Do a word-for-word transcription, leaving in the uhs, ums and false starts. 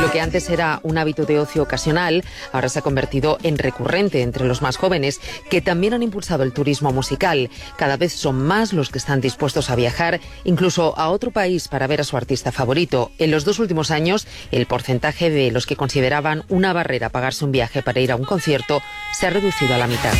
Lo que antes era un hábito de ocio ocasional, ahora se ha convertido en recurrente entre los más jóvenes, que también han impulsado el turismo musical. Cada vez son más los que están dispuestos a viajar, incluso a otro país, para ver a su artista favorito. En los dos últimos años, el porcentaje de los que consideraban una barrera pagarse un viaje para ir a un concierto se ha reducido a la mitad.